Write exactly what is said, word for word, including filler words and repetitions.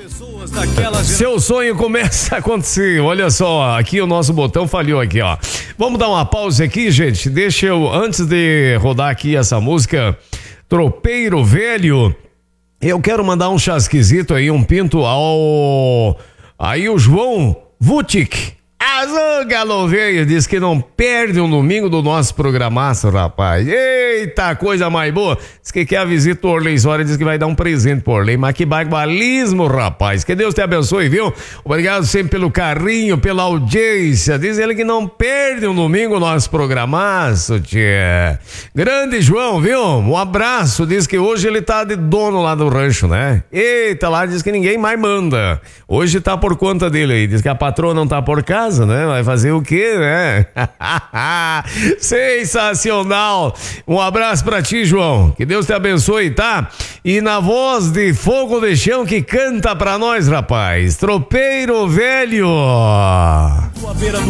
Seu sonho começa a acontecer. Olha só, aqui o nosso botão falhou aqui, ó. Vamos dar uma pausa aqui, gente. Deixa eu, antes de rodar aqui essa música, Tropeiro Velho, eu quero mandar um chasquizito aí, um pinto ao... Aí o João Vutic. Azul Galoveio diz que não perde um domingo do nosso programaço, rapaz. Eita, coisa mais boa. Diz que quer a visita do Orley Soares, diz que vai dar um presente pro Orley. Mas que barbalismo, rapaz. Que Deus te abençoe, viu? Obrigado sempre pelo carinho, pela audiência. Diz ele que não perde um domingo do nosso programaço, tia. Grande João, viu? Um abraço. Diz que hoje ele tá de dono lá do rancho, né? Eita, lá diz que ninguém mais manda. Hoje tá por conta dele aí. Diz que a patroa não tá por casa, né? Vai fazer o quê, né? Sensacional! Um abraço pra ti, João. Que Deus te abençoe, tá? E na voz de Fogo de Chão que canta pra nós, rapaz. Tropeiro Velho.